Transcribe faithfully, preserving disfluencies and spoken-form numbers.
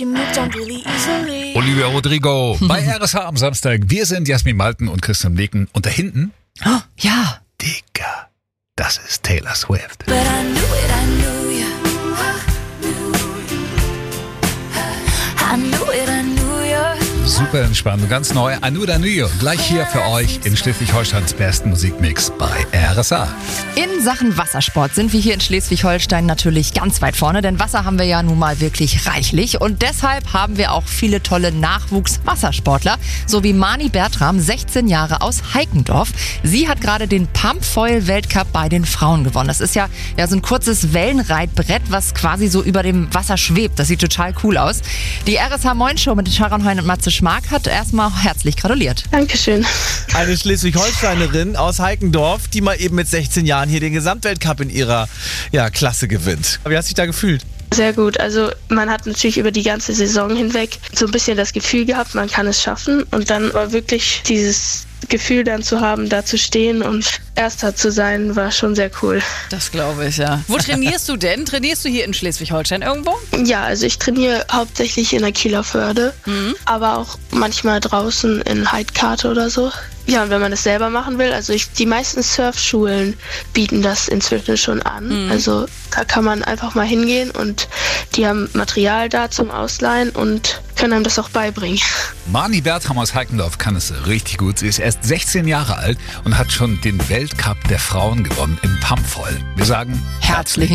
Olivia Rodrigo bei R S H am Samstag. Wir sind Jasmin Malten und Christian Leken. Und da hinten, Oh, ja. Digga, das ist Taylor Swift. But I knew it, I knew you. I knew it, I knew you. Super entspannt und ganz neu. Anu Danio, gleich hier für euch in Schleswig-Holsteins besten Musikmix bei R S H. In Sachen Wassersport sind wir hier in Schleswig-Holstein natürlich ganz weit vorne, denn Wasser haben wir ja nun mal wirklich reichlich und deshalb haben wir auch viele tolle Nachwuchswassersportler, so wie Mani Bertram, sechzehn Jahre aus Heikendorf. Sie hat gerade den Pumpfoil-Weltcup bei den Frauen gewonnen. Das ist ja, ja so ein kurzes Wellenreitbrett, was quasi so über dem Wasser schwebt. Das sieht total cool aus. Die R S H Moin Show mit Sharon Heun und Matze Schmark hat erstmal herzlich gratuliert. Dankeschön. Eine Schleswig-Holsteinerin aus Heikendorf, die mal eben mit sechzehn Jahren hier den Gesamtweltcup in ihrer ja, Klasse gewinnt. Wie hast du dich da gefühlt? Sehr gut. Also man hat natürlich über die ganze Saison hinweg so ein bisschen das Gefühl gehabt, man kann es schaffen. Und dann war wirklich dieses Gefühl dann zu haben, da zu stehen und Erster zu sein, war schon sehr cool. Das glaube ich, ja. Wo trainierst du denn? Trainierst du hier in Schleswig-Holstein irgendwo? Ja, also ich trainiere hauptsächlich in der Kieler Förde, Mhm. aber auch manchmal draußen in Heidkarte oder so. Ja, und wenn man es selber machen will, also ich, die meisten Surfschulen bieten das inzwischen schon an. Mhm. Also da kann man einfach mal hingehen und die haben Material da zum Ausleihen und können einem das auch beibringen. Mani Bertram aus Heikendorf kann es richtig gut. Sie ist erst sechzehn Jahre alt und hat schon den Weltcup der Frauen gewonnen im Pumpfoil. Wir sagen Herzlichen